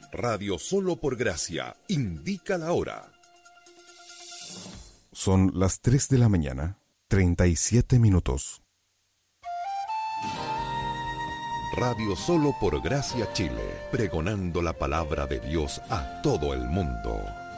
Radio Solo por Gracia indica la hora. Son las 3 de la mañana, 37 minutos. Radio Solo por Gracia Chile, pregonando la palabra de Dios a todo el mundo.